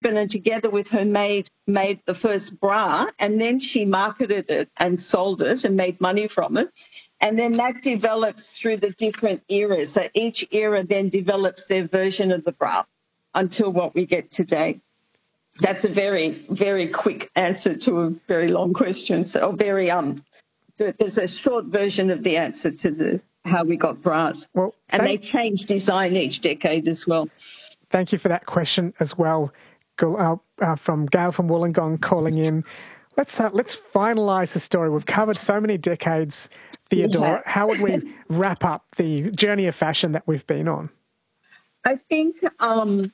husband and together with her maid made the first bra, and then she marketed it and sold it and made money from it. And then that develops through the different eras. So each era then develops their version of the bra until what we get today. That's a very, very quick answer to a very long question. So there's a short version of the answer to how we got bras. Well, and they change design each decade as well. Thank you for that question as well, from Gail from Wollongong calling in. Let's finalise the story. We've covered so many decades, Theodora. Yeah. How would we wrap up the journey of fashion that we've been on? I think how do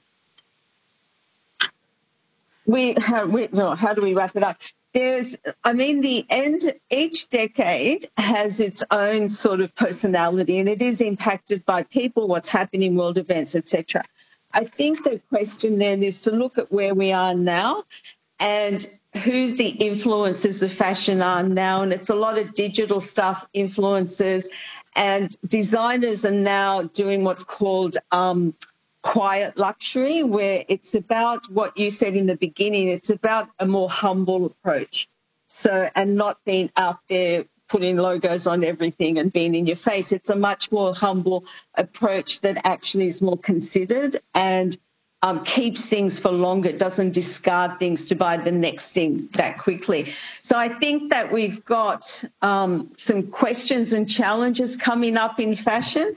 we wrap it up? Each decade has its own sort of personality, and it is impacted by people, what's happening, world events, etc. I think the question then is to look at where we are now and who's the influencers of fashion are now. And it's a lot of digital stuff, influencers, and designers are now doing what's called quiet luxury, where it's about what you said in the beginning. It's about a more humble approach. So, and not being out there putting logos on everything and being in your face. It's a much more humble approach that actually is more considered and keeps things for longer, doesn't discard things to buy the next thing that quickly. So I think that we've got some questions and challenges coming up in fashion.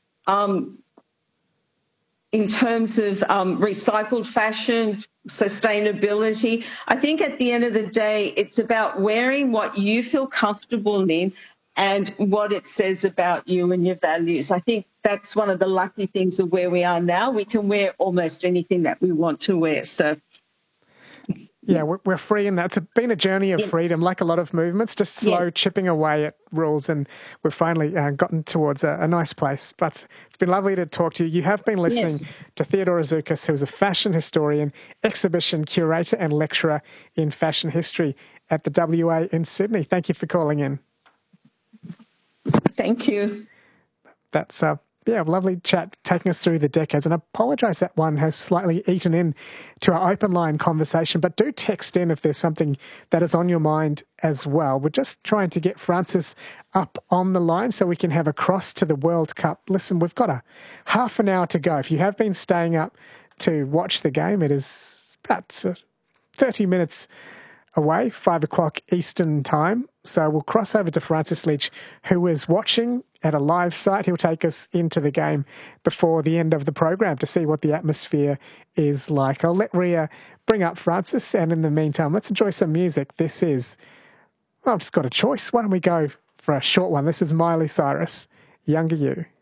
In terms of recycled fashion, sustainability, I think at the end of the day, it's about wearing what you feel comfortable in and what it says about you and your values. I think that's one of the lucky things of where we are now. We can wear almost anything that we want to wear. So, yeah, we're free in that. It's been a journey of freedom, like a lot of movements, just slow chipping away at rules, and we've finally gotten towards a nice place. But it's been lovely to talk to you. You have been listening to Theodora Zoukis, who is a fashion historian, exhibition curator and lecturer in fashion history at the WA in Sydney. Thank you for calling in. Thank you. That's lovely chat taking us through the decades. And I apologise that one has slightly eaten in to our open line conversation, but do text in if there's something that is on your mind as well. We're just trying to get Francis up on the line so we can have a cross to the World Cup. Listen, we've got a half an hour to go. If you have been staying up to watch the game, it is about 30 minutes away, 5 o'clock Eastern time. So we'll cross over to Francis Leach, who is watching at a live site. He'll take us into the game before the end of the program to see what the atmosphere is like. I'll let Ria bring up Francis, and in the meantime, let's enjoy some music. This is, I've just got a choice. Why don't we go for a short one? This is Miley Cyrus, Younger You.